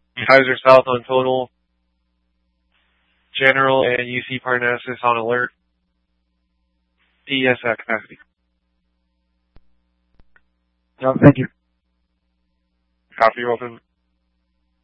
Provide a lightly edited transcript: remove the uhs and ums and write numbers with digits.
Kaiser South on total. General and UC Parnassus on alert. DS at capacity. No, thank you. Copy, open.